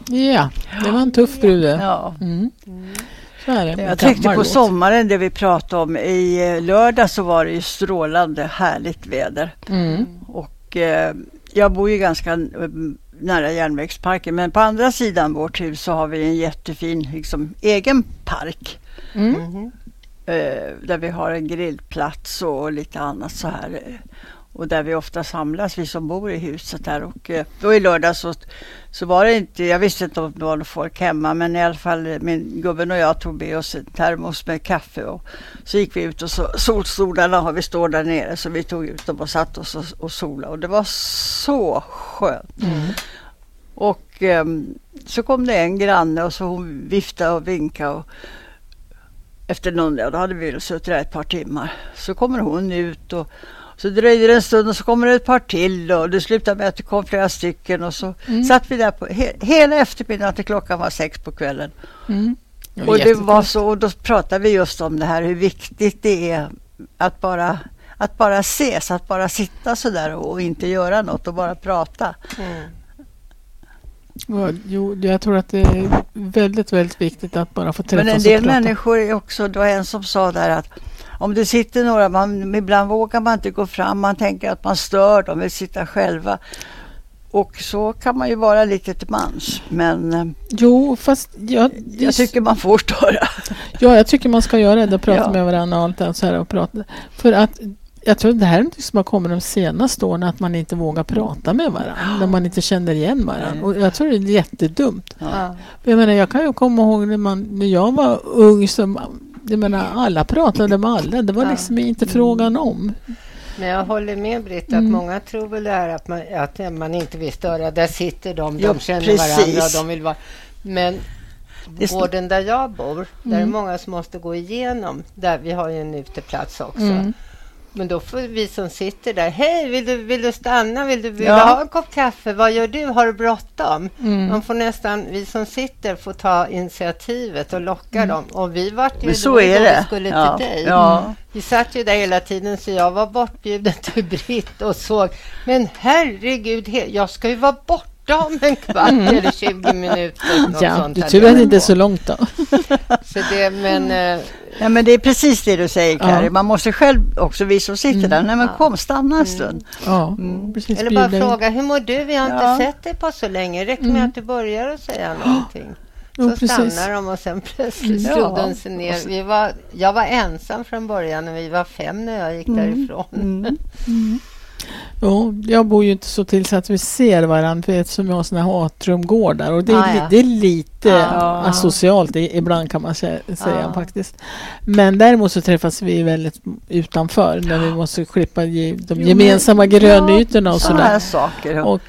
Ja, det var en tuff brud. Ja. Så är det. Jag tyckte på sommaren det vi pratade om. I lördag så var det ju strålande härligt väder. Och jag bor ju ganska nära järnvägsparken. Men på andra sidan vårt hus så har vi en jättefin liksom, egen park. Där vi har en grillplats och lite annat så här. Och där vi ofta samlas, vi som bor i huset där. Och då i lördag så var det inte, jag visste inte om det var någon folk hemma. Men i alla fall min gubben och jag tog med oss en termos med kaffe. Och så gick vi ut och solstolarna har vi står där nere. Så vi tog ut dem och satt oss och sola. Och det var så skönt. Och så kom det en granne och så hon viftade och vinkade. Och efter någon dag, då hade vi suttit där ett par timmar. Så kommer hon ut och så dröjde det en stund och så kommer det ett par till och det slutade med att det kom flera stycken och så satt vi där på hela eftermiddagen till klockan var 6 på kvällen. Och det var så, och då pratade vi just om det här hur viktigt det är att bara ses, att bara sitta så där och inte göra något och bara prata. Jo, jag tror att det är väldigt, väldigt viktigt att bara få träffas. Men en del människor är också, det var en som sa där att om det sitter några, ibland vågar man inte gå fram, man tänker att man stör, de vill sitta själva. Och så kan man ju vara lite till mans. Men jo, fast jag tycker man får störa. Ja, jag tycker man ska göra det och prata med varandra och allt så här och prata. För att jag tror att det här är något som har kommit de senaste åren, att man inte vågar prata med varandra när man inte känner igen varandra. Och jag tror det är jättedumt. Jag menar, jag kan ju komma ihåg när jag var ung så jag menar, alla pratade med alla. Det var liksom inte frågan om. Men jag håller med Britt att många tror väl det här att man inte vill störa. Där sitter de känner varandra och de vill vara. Men gården där jag bor, där är många som måste gå igenom. Där vi har ju en uteplats också. Men då får vi som sitter där, hej, vill du stanna? Vill du ha en kopp kaffe? Vad gör du? Har du bråttom? Man får nästan, vi som sitter får ta initiativet och locka dem. Och vi vart ju, men så är det. Vi skulle till dig. Vi satt ju där hela tiden så jag var bortbjuden till Britt och såg, men herregud, jag ska ju vara borta om en kvart eller 20 minuter. Ja, du tror att det inte är så långt då. Så det, men... Ja, men det är precis det du säger, Kari. Man måste själv också, vi som sitter där, men kom, stanna en stund. Precis. Eller bara fråga, hur mår du? Vi har inte sett dig på så länge. Räcker med att du börjar att säga någonting. Så stannar de och sen plötsligt slog de sig ner. Jag var ensam från början och vi var 5 när jag gick därifrån. Ja, jag bor ju inte så till så att vi ser varandra, för som jag har såna här atriumgårdar och det är lite asocialt ibland kan man säga faktiskt. Men däremot så träffas vi väldigt utanför när vi måste klippa de gemensamma grönytorna och sådär. Saker. Och,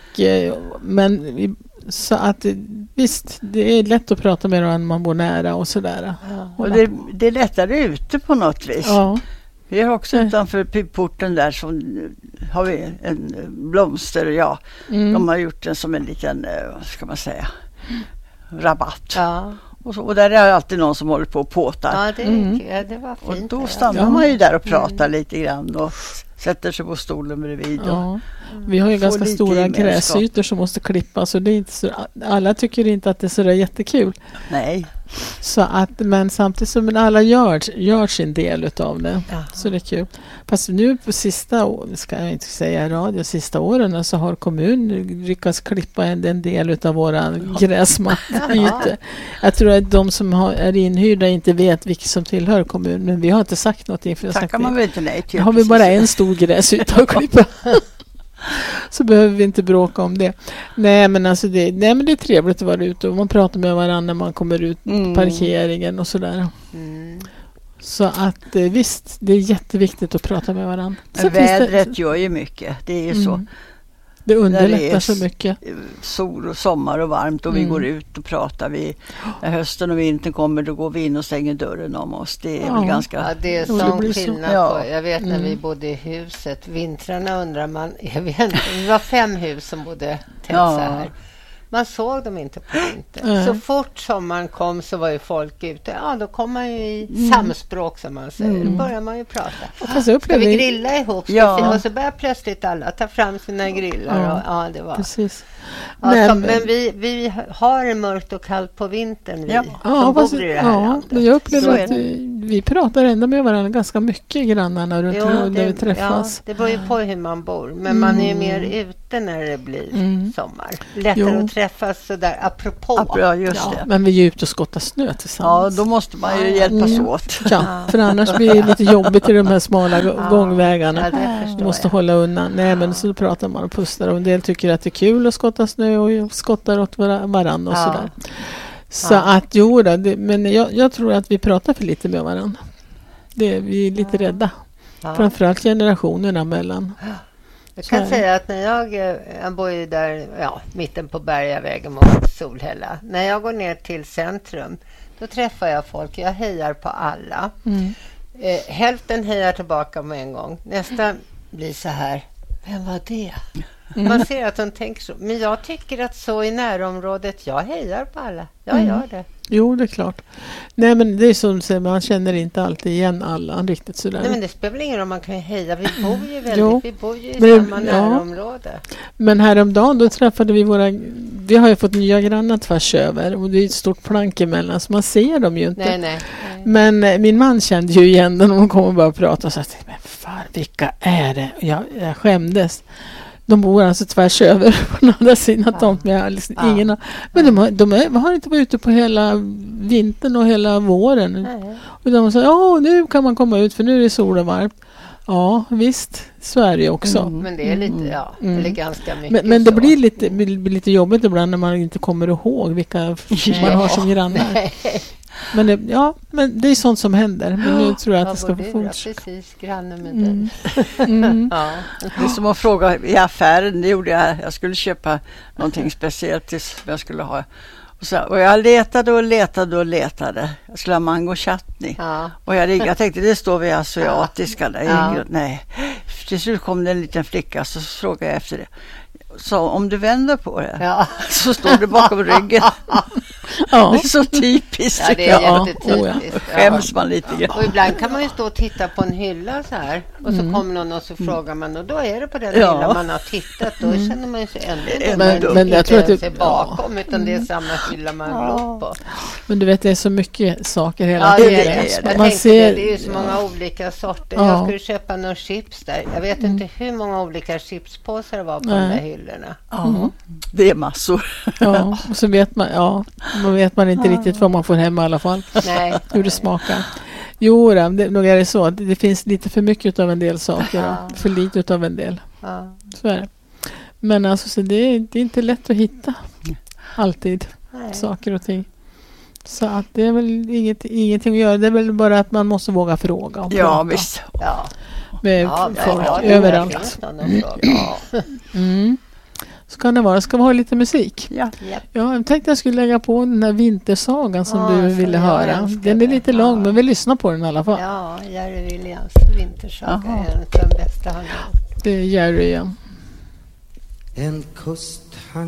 men så att visst, det är lätt att prata med varandra när man bor nära och sådär. Och det är lättare ute på något vis. Vi har också utanför porten där som har vi en blomster, de har gjort den som en liten, vad ska man säga, rabatt. Och där är alltid någon som håller på och påtar. Ja, det var fint. Och då stannar man ju där och pratar lite grann och sätter sig på stolen bredvid. Vi har ju ganska stora gräsytor som måste klippas och det är inte så, alla tycker inte att det är så där jättekul. Nej. Så att, men samtidigt som alla gör sin del av det. Så det är kul. Fast nu på sista åren så har kommunen lyckats klippa en del av våra gräsmattytor. Jag tror att de som är inhyrda inte vet vilka som tillhör kommunen, men vi har inte sagt någonting. Tackar man väl inte nej till. Har vi bara en stor gräsyta att klippa. Så behöver vi inte bråka om det. Nej men det är trevligt att vara ute och man pratar med varandra när man kommer ut på parkeringen och sådär. Så att visst, det är jätteviktigt att prata med varandra. Men vädret gör ju mycket. Det är ju så. Det underlättar så mycket. Sol och sommar och varmt och vi går ut och pratar. När hösten och vintern kommer då går vi in och stänger dörren om oss. Det är väl ganska... Ja, det är sån skillnad på. Jag vet när vi bodde i huset. Vintrarna undrar man... vi var 5 hus som bodde tätt så här. Man såg dem inte på vintern. Så fort sommaren kom så var ju folk ute. Ja, då kom man ju i samspråk som man säger. Då börjar man ju prata. Ska vi grilla ihop? Och så börjar plötsligt alla ta fram sina grillar. Och, det var... Precis. Men vi har det mörkt och kallt på vintern. Som bor i det här landet. Jag upplever att vi pratar ändå med varandra ganska mycket, grannarna runt där vi träffas. Det beror ju på hur man bor. Men man är ju mer ute när det blir sommar. Lättare att träffas sådär apropå. Ja, just det. Men vi är ute och skottar snö tillsammans. Ja, då måste man ju hjälpas åt. Ja, för annars blir det lite jobbigt i de här smala gångvägarna. Vi måste hålla undan. Nej, men så pratar man och pustar. Och en del tycker att det är kul att skotta snö och skottar åt varandra och sådär. Så att men jag tror att vi pratar för lite med varandra. Vi är lite rädda. Framförallt generationerna mellan. Jag kan säga att när jag bor ju där mitten på Bergavägen mot Solhälla. När jag går ner till centrum, då träffar jag folk. Jag hejar på alla. Hälften hejar tillbaka med en gång. Nästa blir så här: vem var det? Man ser att de tänker så. Men jag tycker att så i närområdet, jag hejar på alla. Jag gör det. Jo, det är klart. Nej, men det är som du säger, man känner inte alltid igen alla riktigt sådär. Nej, men det spelar ingen roll om man kan heja. Vi bor ju i samma närområde. Men häromdagen då träffade vi vi har ju fått nya grannar tvärs över och det är ett stort plank emellan så man ser dem ju inte. Nej. Men min man kände ju igen den och hon kom och bara prata och sa att men fan, vilka är det? Och jag skämdes. De bor alltså tvärs över på den andra sidan tomt med ingen. Men de har inte varit ute på hela vintern och hela våren. Och de sa, nu kan man komma ut för nu är det sol och varmt. Ja, visst, så är det också. Men det är lite, det är ganska mycket. Men det blir lite jobbigt ibland när man inte kommer ihåg vilka man har som grannar. Men det är sånt som händer. Men nu tror jag att det ska få fortsätta. Precis, grannen med dig. Det är som att fråga i affären. Det gjorde jag. Jag skulle köpa någonting speciellt som jag skulle ha. Och jag letade och letade. Jag skulle ha mango chutney. Och jag tänkte, det står vid asiatiska där. Nej. Till slut kom det en liten flicka så frågade jag efter det. Så om du vänder på det så står det bakom ryggen. Det är så typiskt. Ja, det är jättetypiskt. Skäms man lite grann. Och ibland kan man ju stå och titta på en hylla så här. Och så kommer någon och så frågar man. Och då är det på den hylla man har tittat. Då känner man ju sig ändå. Men jag tror att det är bakom. Utan det är samma hylla man går på. Men du vet, det är så mycket saker hela tiden. Det är ju så många olika sorter. Jag skulle köpa några chips där. Jag vet inte hur många olika chipspåsar det var på de där hyllorna. Det är massor. Och så vet man, då vet man inte riktigt vad man får hem i alla fall. Nej. Hur det smakar. Jo, nog är det så. Det finns lite för mycket av en del saker. För lite av en del. Så är det. Men alltså, så det är inte lätt att hitta. Alltid. Saker och ting. Så att det är väl ingenting att göra. Det är väl bara att man måste våga fråga. Och prata. Visst. Med folk överallt. Så kan det vara. Ska vi ha lite musik? Ja. Jag tänkte att jag skulle lägga på den här vintersagan som du ville höra. Den är lite lång, men vi lyssnar på den i alla fall. Ja, Jerry Williams vintersaga är en av de bästa han har gjort. Det är Jerry, ja. En kust